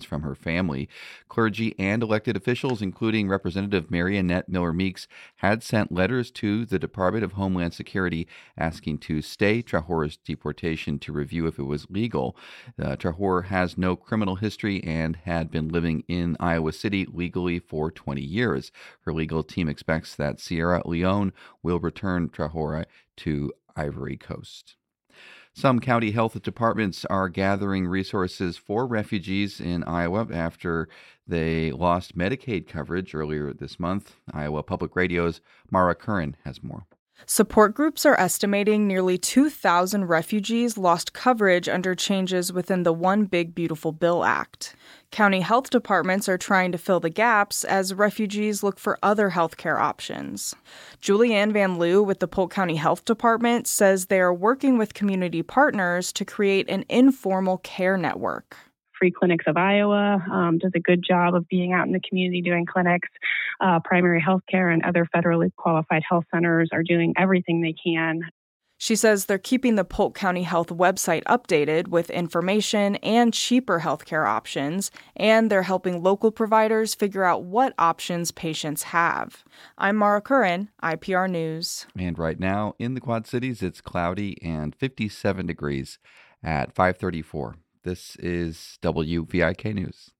from her family. Clergy and elected officials, including Representative Mary Annette Miller Meeks, had sent letters to the Department of Homeland Security asking to stay Traore's deportation to review if it was legal. Traore has no criminal history and had been living in Iowa City legally for 20 years. Her legal team expects that Sierra Leone will return Traore to Ivory Coast. Some county health departments are gathering resources for refugees in Iowa after they lost Medicaid coverage earlier this month. Iowa Public Radio's Mara Curran has more. Support groups are estimating nearly 2,000 refugees lost coverage under changes within the One Big Beautiful Bill Act. County health departments are trying to fill the gaps as refugees look for other health care options. Julianne Van Loo with the Polk County Health Department says they are working with community partners to create an informal care network. Free Clinics of Iowa does a good job of being out in the community doing clinics. Primary health care and other federally qualified health centers are doing everything they can. She says they're keeping the Polk County Health website updated with information and cheaper healthcare options, and they're helping local providers figure out what options patients have. I'm Mara Curran, IPR News. And right now in the Quad Cities, it's cloudy and 57 degrees at 5:34. This is WVIK News.